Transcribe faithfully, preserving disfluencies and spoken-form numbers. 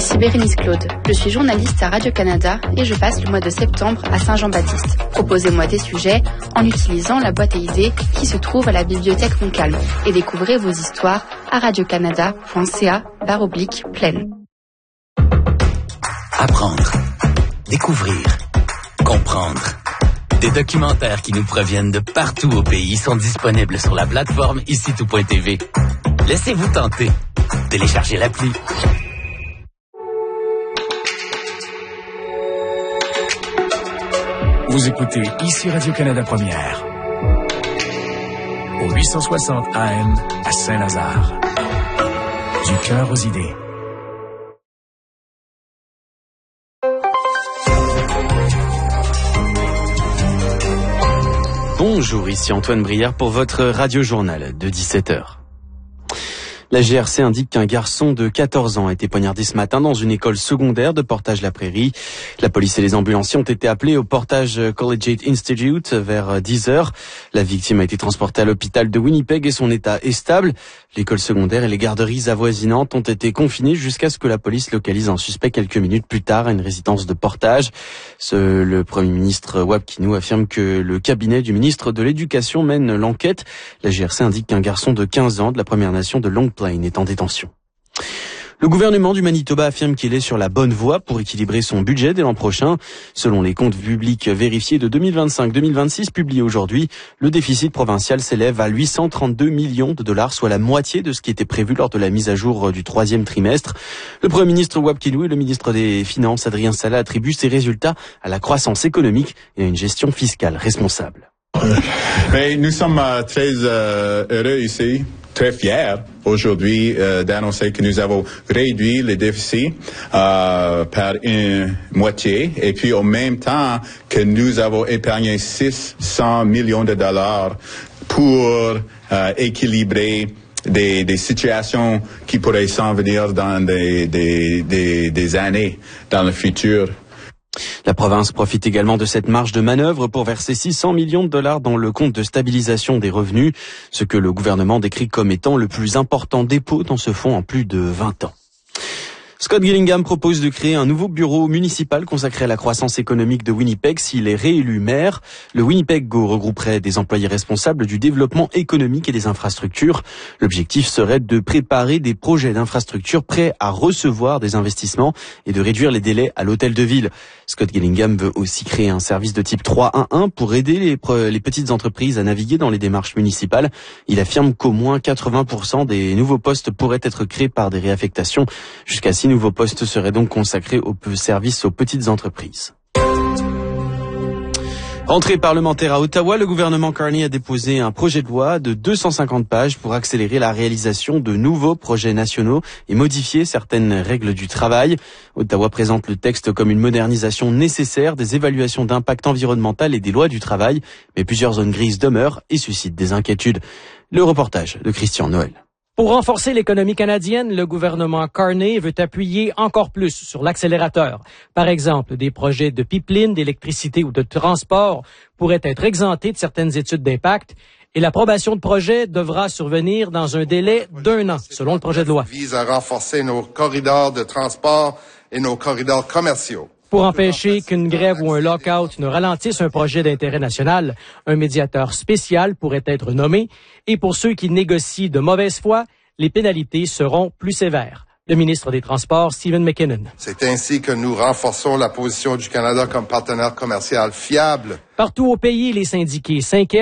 Ici Bérénice Claude, je suis journaliste à Radio-Canada et je passe le mois de septembre à Saint-Jean-Baptiste. Proposez-moi des sujets en utilisant la boîte à idées qui se trouve à la bibliothèque Montcalm et découvrez vos histoires à radiocanada point c a barre oblique pleine. Apprendre, découvrir, comprendre. Des documentaires qui nous proviennent de partout au pays sont disponibles sur la plateforme ici tout point t v. Laissez-vous tenter. Téléchargez l'appli. Vous écoutez ici Radio-Canada Première. Au huit cent soixante A M à Saint-Lazare. Du cœur aux idées. Bonjour, ici Antoine Brière pour votre radio-journal de dix-sept heures. La G R C indique qu'un garçon de quatorze ans a été poignardé ce matin dans une école secondaire de Portage-la-Prairie. La police et les ambulanciers ont été appelés au Portage Collegiate Institute vers dix heures. La victime a été transportée à l'hôpital de Winnipeg et son état est stable. L'école secondaire et les garderies avoisinantes ont été confinées jusqu'à ce que la police localise un suspect quelques minutes plus tard à une résidence de Portage. Ce, le Premier ministre Wab Kinew affirme que le cabinet du ministre de l'Éducation mène l'enquête. La G R C indique qu'un garçon de quinze ans de la Première Nation de Long Plain est en détention. Le gouvernement du Manitoba affirme qu'il est sur la bonne voie pour équilibrer son budget dès l'an prochain. Selon les comptes publics vérifiés de deux mille vingt-cinq deux mille vingt-six publiés aujourd'hui, le déficit provincial s'élève à huit cent trente-deux millions de dollars, soit la moitié de ce qui était prévu lors de la mise à jour du troisième trimestre. Le Premier ministre Wab Kinew et le ministre des Finances Adrien Saleh attribuent ces résultats à la croissance économique et à une gestion fiscale responsable. Mais nous sommes euh, très euh, heureux ici, très fiers aujourd'hui euh, d'annoncer que nous avons réduit le déficit euh, par une moitié et puis au même temps que nous avons épargné six cents millions de dollars pour euh, équilibrer Des, des situations qui pourraient s'en venir dans des, des, des, des années dans le futur. La province profite également de cette marge de manœuvre pour verser six cents millions de dollars dans le compte de stabilisation des revenus, ce que le gouvernement décrit comme étant le plus important dépôt dans ce fonds en plus de vingt ans. Scott Gillingham propose de créer un nouveau bureau municipal consacré à la croissance économique de Winnipeg s'il est réélu maire. Le Winnipeg Go regrouperait des employés responsables du développement économique et des infrastructures. L'objectif serait de préparer des projets d'infrastructures prêts à recevoir des investissements et de réduire les délais à l'hôtel de ville. Scott Gillingham veut aussi créer un service de type trois un un pour aider les, les petites entreprises à naviguer dans les démarches municipales. Il affirme qu'au moins quatre-vingts pour cent des nouveaux postes pourraient être créés par des réaffectations. Jusqu'à six nouveaux postes seraient donc consacrés aux services aux petites entreprises. Rentrée parlementaire à Ottawa, le gouvernement Carney a déposé un projet de loi de deux cent cinquante pages pour accélérer la réalisation de nouveaux projets nationaux et modifier certaines règles du travail. Ottawa présente le texte comme une modernisation nécessaire des évaluations d'impact environnemental et des lois du travail, mais plusieurs zones grises demeurent et suscitent des inquiétudes. Le reportage de Christian Noël. Pour renforcer l'économie canadienne, le gouvernement Carney veut appuyer encore plus sur l'accélérateur. Par exemple, des projets de pipeline, d'électricité ou de transport pourraient être exemptés de certaines études d'impact et l'approbation de projets devra survenir dans un délai d'un an, selon le projet de loi. Vise à renforcer nos corridors de transport et nos corridors commerciaux. Pour empêcher qu'une grève ou un lockout ne ralentisse un projet d'intérêt national, un médiateur spécial pourrait être nommé et pour ceux qui négocient de mauvaise foi, les pénalités seront plus sévères. Le ministre des Transports, Stephen McKinnon. C'est ainsi que nous renforçons la position du Canada comme partenaire commercial fiable. Partout au pays, les syndiqués s'inquiètent